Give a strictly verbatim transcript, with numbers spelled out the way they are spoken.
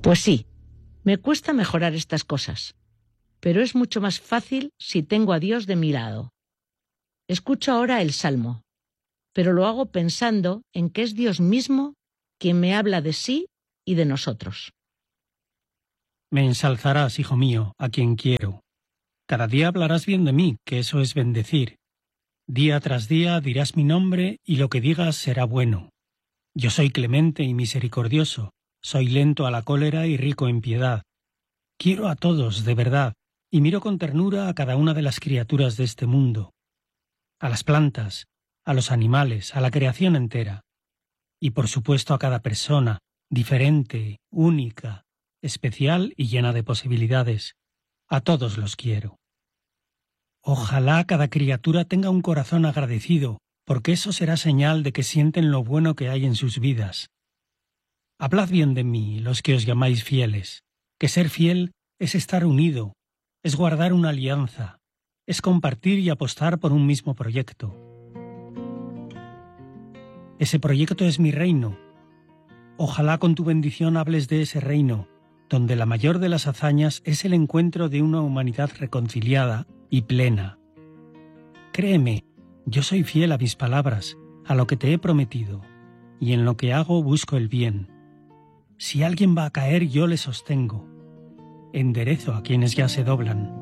Pues sí, me cuesta mejorar estas cosas, pero es mucho más fácil si tengo a Dios de mi lado. Escucho ahora el Salmo, pero lo hago pensando en que es Dios mismo quien me habla de sí y de nosotros. Me ensalzarás, hijo mío, a quien quiero. Cada día hablarás bien de mí, que eso es bendecir. Día tras día dirás mi nombre y lo que digas será bueno. Yo soy clemente y misericordioso, soy lento a la cólera y rico en piedad. Quiero a todos, de verdad, y miro con ternura a cada una de las criaturas de este mundo, a las plantas, a los animales, a la creación entera, y por supuesto a cada persona, diferente, única, especial y llena de posibilidades. A todos los quiero. Ojalá cada criatura tenga un corazón agradecido, porque eso será señal de que sienten lo bueno que hay en sus vidas. Hablad bien de mí, los que os llamáis fieles, que ser fiel es estar unido, es guardar una alianza, es compartir y apostar por un mismo proyecto. Ese proyecto es mi reino. Ojalá con tu bendición hables de ese reino, donde la mayor de las hazañas es el encuentro de una humanidad reconciliada y plena. Créeme, yo soy fiel a mis palabras, a lo que te he prometido, y en lo que hago busco el bien. Si alguien va a caer, yo le sostengo. Enderezo a quienes ya se doblan.